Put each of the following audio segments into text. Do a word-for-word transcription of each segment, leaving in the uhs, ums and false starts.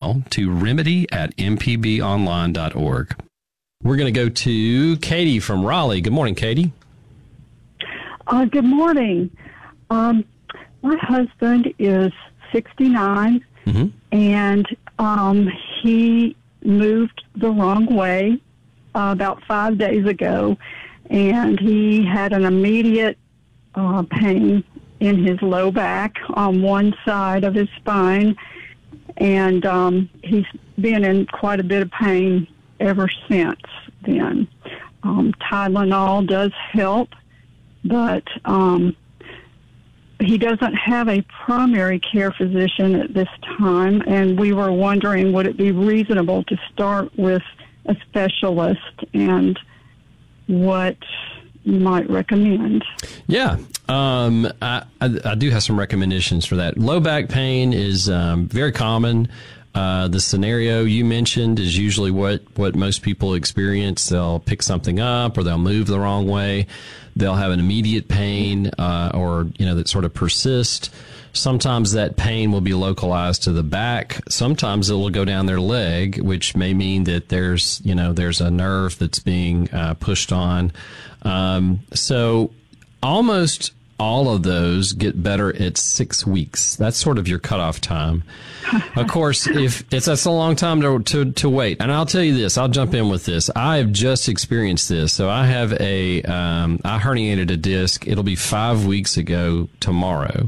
email to remedy at m p b online dot org. We're going to go to Katie from Raleigh. Good morning, Katie. Uh, good morning. Um, my husband is sixty-nine, mm-hmm. and um, he moved the wrong way uh, about five days ago, and he had an immediate uh, pain in his low back on one side of his spine, and um, he's been in quite a bit of pain ever since then. Um, Tylenol does help, but um, he doesn't have a primary care physician at this time, and we were wondering, would it be reasonable to start with a specialist, and what you might recommend? Yeah, um, I, I, I do have some recommendations for that. Low back pain is um, very common. Uh, the scenario you mentioned is usually what, what most people experience. They'll pick something up, or they'll move the wrong way. They'll have an immediate pain, uh, or, you know, that sort of persists. Sometimes that pain will be localized to the back. Sometimes it will go down their leg, which may mean that there's, you know, there's a nerve that's being uh, pushed on. Um, so almost all of those get better at six weeks. That's sort of your cutoff time. Of course, if it's that's a long time to, to to wait. And I'll tell you this, I'll jump in with this. I have just experienced this. So I have a um, I herniated a disc. It'll be five weeks ago tomorrow.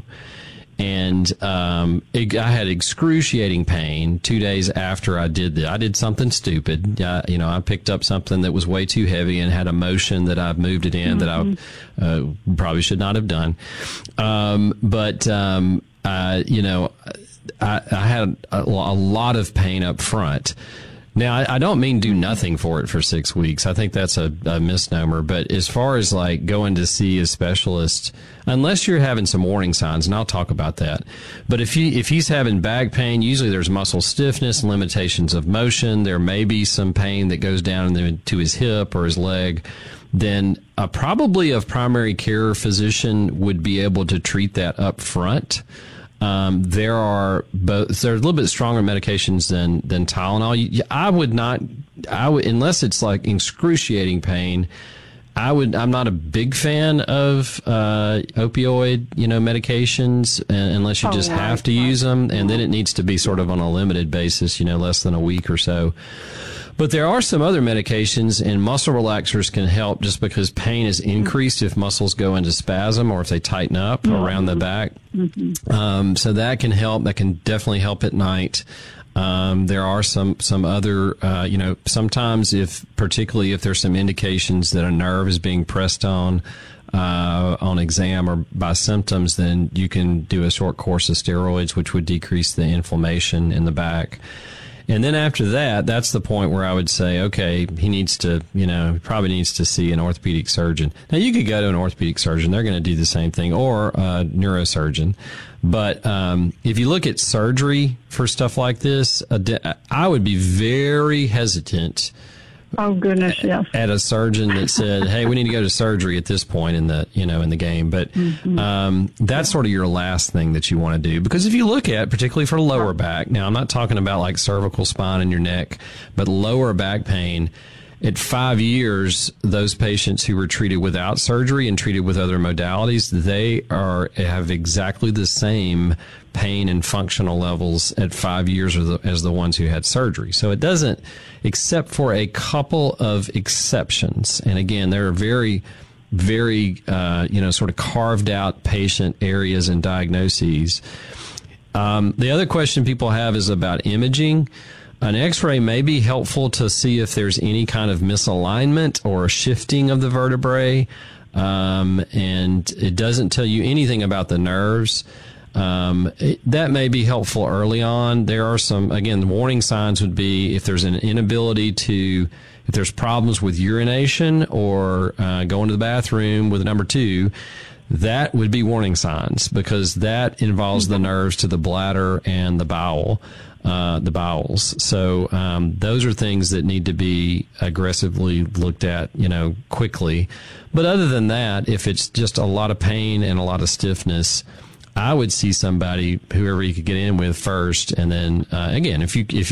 And um, it, I had excruciating pain two days after I did that. I did something stupid. Uh, you know, I picked up something that was way too heavy and had a motion that I've moved it in mm-hmm. that I uh, probably should not have done. Um, but, um, uh, you know, I, I had a, a lot of pain up front. Now, I, I don't mean do nothing for it for six weeks. I think that's a, a misnomer. But as far as like going to see a specialist, unless you're having some warning signs, and I'll talk about that. But if he if he's having back pain, usually there's muscle stiffness and limitations of motion. There may be some pain that goes down into his hip or his leg. Then uh, probably a primary care physician would be able to treat that up front. Um, there are both, there are a little bit stronger medications than, than Tylenol. You, I would not, I would, unless it's like excruciating pain, I would, I'm not a big fan of, uh, opioid, you know, medications, uh, unless you just oh, have to use them. And then it needs to be sort of on a limited basis, you know, less than a week or so. But there are some other medications, and muscle relaxers can help just because pain is increased if muscles go into spasm or if they tighten up mm-hmm. around the back. Mm-hmm. Um, so that can help. That can definitely help at night. Um, there are some, some other, uh, you know, sometimes if, particularly if there's some indications that a nerve is being pressed on, uh, on exam or by symptoms, then you can do a short course of steroids, which would decrease the inflammation in the back. And then after that, that's the point where I would say, okay, he needs to, you know, he probably needs to see an orthopedic surgeon. Now, you could go to an orthopedic surgeon. They're going to do the same thing, or a neurosurgeon. But um, if you look at surgery for stuff like this, I would be very hesitant. Oh goodness, yes. At a surgeon that said, "Hey, we need to go to surgery at this point in the, you know, in the game." But mm-hmm. um, that's sort of your last thing that you want to do, because if you look at, particularly for lower back, now I'm not talking about like cervical spine in your neck, but lower back pain. At five years, those patients who were treated without surgery and treated with other modalities, they are have exactly the same pain and functional levels at five years as the, as the ones who had surgery. So it doesn't, except for a couple of exceptions. And again, there are very, very, uh, you know, sort of carved out patient areas and diagnoses. Um, the other question people have is about imaging. An X-ray may be helpful to see if there's any kind of misalignment or shifting of the vertebrae, um, and it doesn't tell you anything about the nerves. Um, it, that may be helpful early on. There are some, again, the warning signs would be if there's an inability to, if there's problems with urination or uh, going to the bathroom with number two, that would be warning signs, because that involves the nerves to the bladder and the bowel. Uh, the bowels. So um, those are things that need to be aggressively looked at, you know, quickly. But other than that, if it's just a lot of pain and a lot of stiffness, I would see somebody, whoever you could get in with first, and then uh, again, if you if